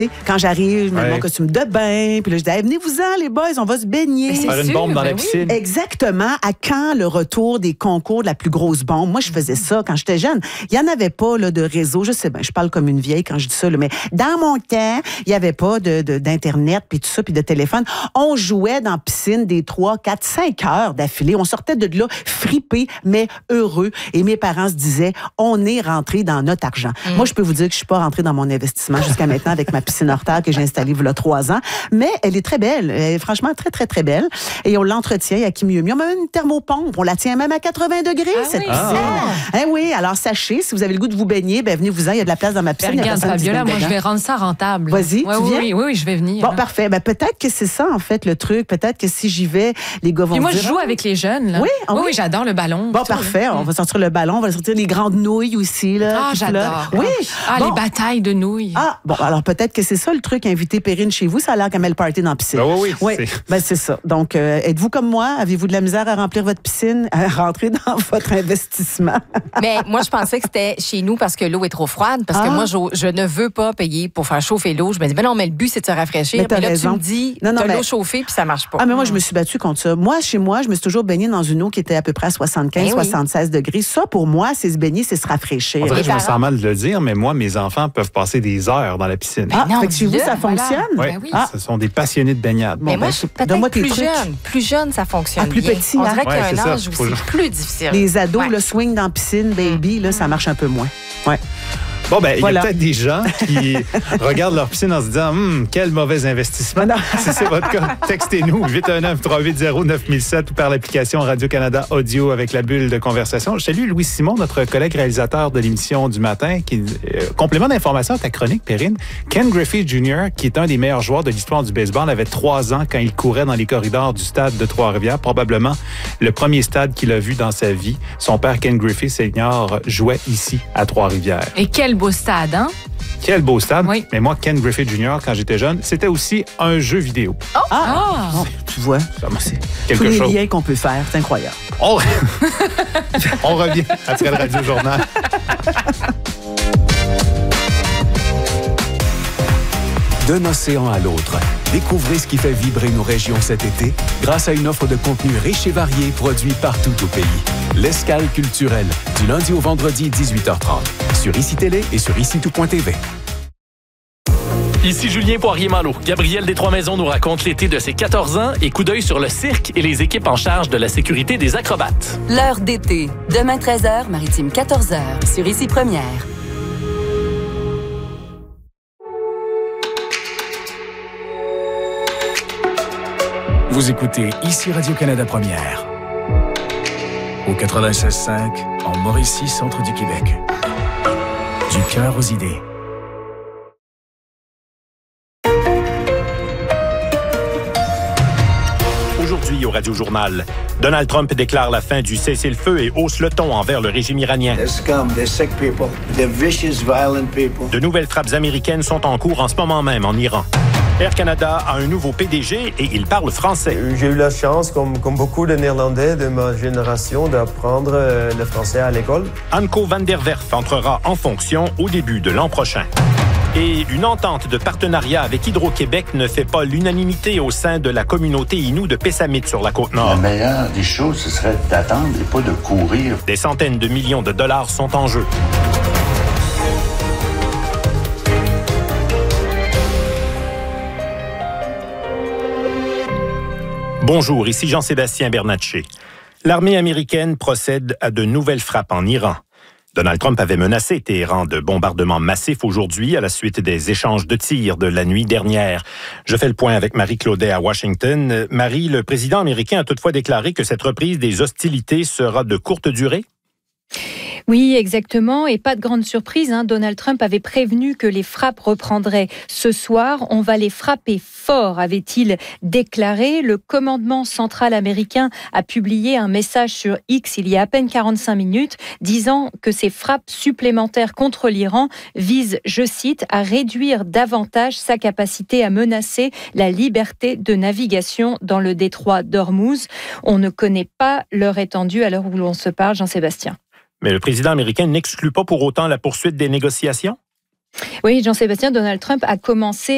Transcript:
Quand j'arrive, je mets mon costume de bain, puis là, je dis, hey, venez-vous-en, les boys, on va se baigner. Faire une bombe dans la piscine. Oui. Exactement. À quand le retour des concours de la plus grosse bombe? Moi, je faisais ça quand j'étais jeune. Il n'y en avait pas là, de réseau. Je sais bien, je parle comme une vieille quand je dis ça, là, mais dans mon temps, il n'y avait pas d'Internet, puis tout ça, puis de téléphone. On jouait dans la piscine des 3, 4, 5 heures d'affilée. On sortait de là fripés, mais heureux. Et mes parents se disaient, on est rentré dans notre argent. Moi, je peux vous dire que je suis pas rentrée dans mon investissement jusqu'à maintenant avec ma piscine hors terre que j'ai installée il y a 3 ans. Mais elle est très belle. Elle est franchement très, très, très belle. Et on l'entretient à qui mieux mieux. On a même une thermopompe. On la tient même à 80 degrés, cette piscine. Oui, alors sachez, si vous avez le goût de vous baigner, venez-vous-en. Il y a de la place dans ma piscine. Regarde, Fabiola, moi, je vais rendre ça rentable. Vas-y, tu viens? Oui, je vais venir. Bon, parfait. Peut-être que c'est ça, en fait, le truc. Peut-être que si j'y vais, les gars vont dire... moi, je joue avec les jeunes. Là. Oui, j'adore le ballon. Bon, parfait. On va sortir le ballon. On va sortir les grandes nouilles aussi. Là, j'adore. Oui. Les batailles de nouilles. Bon, alors peut-être que c'est ça le truc, inviter Perrine chez vous. Ça a l'air qu'elle met le party dans la piscine. Oui. C'est ça. Donc, êtes-vous comme moi? Avez-vous de la misère à remplir votre piscine, à rentrer dans votre investissement? Mais moi, je pensais que c'était chez nous parce que l'eau est trop froide. Parce que moi, je ne veux pas payer pour faire chauffer l'eau. Je me dis, non, mais le but, c'est de se rafraîchir. Mais là, tu me dis, t'as l'eau chauffée puis ça marche pas. Mais moi, je me suis battue contre ça. Moi, chez moi, je me suis toujours baignée dans une eau qui était à peu près à 75, 76 degrés. Ça, pour moi, c'est se baigner, c'est se rafraîchir. On dirait que je me sens mal de le dire, mais moi, mes enfants peuvent passer des heures dans la piscine. Fait que chez vous, ça fonctionne? Oui, ce sont des passionnés de baignade. Mais moi, peut-être plus jeune, ça fonctionne plus bien. petit. On dirait qu'il y a un âge où c'est plus difficile. Les ados, le swing dans la piscine, baby, là, ça marche un peu moins. Ouais. Bon, il y a peut-être des gens qui regardent leur piscine en se disant quel mauvais investissement. Si c'est votre cas, textez-nous 819-380-9007 ou par l'application Radio-Canada Audio avec la bulle de conversation. Je salue Louis Simon, notre collègue réalisateur de l'émission du matin, qui complément d'information à ta chronique, Perrine. Ken Griffey Jr., qui est un des meilleurs joueurs de l'histoire du baseball, avait 3 ans quand il courait dans les corridors du stade de Trois-Rivières, probablement le premier stade qu'il a vu dans sa vie. Son père, Ken Griffey Senior, jouait ici, à Trois-Rivières. Et quel beau stade, hein? Quel beau stade. Oui. Mais moi, Ken Griffey Jr., quand j'étais jeune, c'était aussi un jeu vidéo. Tu vois, c'est quelque tous chose. les liens qu'on peut faire, c'est incroyable. On revient après le Radio-Journal. D'un océan à l'autre, découvrez ce qui fait vibrer nos régions cet été grâce à une offre de contenu riche et varié produit partout au pays. L'Escale culturelle, du lundi au vendredi 18h30, sur ICI Télé et sur ICI-tout.tv. Ici Julien Poirier-Malo. Gabriel des Trois-Maisons nous raconte l'été de ses 14 ans et coup d'œil sur le cirque et les équipes en charge de la sécurité des acrobates. L'heure d'été. Demain 13h, Maritime 14h, sur ICI Première. Vous écoutez ici Radio-Canada Première. Au 96.5, en Mauricie, centre du Québec. Du cœur aux idées. Aujourd'hui au Radio-Journal, Donald Trump déclare la fin du cessez-le-feu et hausse le ton envers le régime iranien. De nouvelles frappes américaines sont en cours en ce moment même en Iran. Air Canada a un nouveau PDG et il parle français. J'ai eu la chance, comme beaucoup de Néerlandais de ma génération, d'apprendre le français à l'école. Anko van der Werf entrera en fonction au début de l'an prochain. Et une entente de partenariat avec Hydro-Québec ne fait pas l'unanimité au sein de la communauté Innu de Pessamit sur la Côte-Nord. La meilleure des choses, ce serait d'attendre et pas de courir. Des centaines de millions de dollars sont en jeu. Bonjour, ici Jean-Sébastien Bernatchez. L'armée américaine procède à de nouvelles frappes en Iran. Donald Trump avait menacé Téhéran de bombardements massifs aujourd'hui à la suite des échanges de tirs de la nuit dernière. Je fais le point avec Marie Claudet à Washington. Marie, le président américain a toutefois déclaré que cette reprise des hostilités sera de courte durée? Oui, exactement. Et pas de grande surprise, Donald Trump avait prévenu que les frappes reprendraient ce soir. On va les frapper fort, avait-il déclaré. Le commandement central américain a publié un message sur X il y a à peine 45 minutes, disant que ces frappes supplémentaires contre l'Iran visent, je cite, à réduire davantage sa capacité à menacer la liberté de navigation dans le détroit d'Ormuz. On ne connaît pas leur étendue à l'heure où l'on se parle, Jean-Sébastien. Mais le président américain n'exclut pas pour autant la poursuite des négociations? Oui, Jean-Sébastien, Donald Trump a commencé